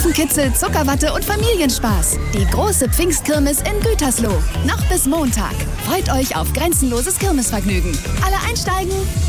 Nervenkitzel, Zuckerwatte und Familienspaß. Die große Pfingstkirmes in Gütersloh. Noch bis Montag. Freut euch auf grenzenloses Kirmesvergnügen. Alle einsteigen!